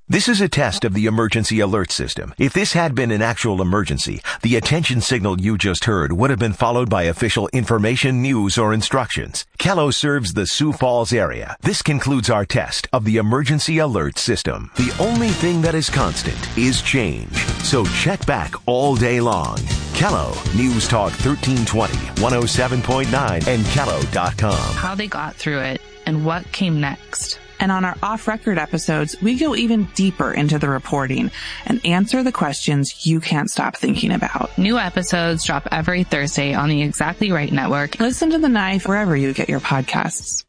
This is a test of the emergency alert system. If this had been an actual emergency, the attention signal you just heard would have been followed by official information, news, or instructions. Kello serves the Sioux Falls area. This concludes our test of the emergency alert system. The only thing that is constant is change. So check back all day long. Kello, News Talk 1320, 107.9, and Kello.com. How they got through it and what came next. And on our off-record episodes, we go even deeper into the reporting and answer the questions you can't stop thinking about. New episodes drop every Thursday on the Exactly Right Network. Listen to The Knife wherever you get your podcasts.